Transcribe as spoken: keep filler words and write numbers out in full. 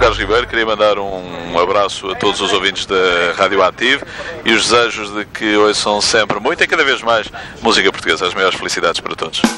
Carlos Ribeiro, queria mandar um abraço a todos os ouvintes da Rádio Ativo e os desejos de que ouçam sempre muito e cada vez mais música portuguesa. As maiores felicidades para todos.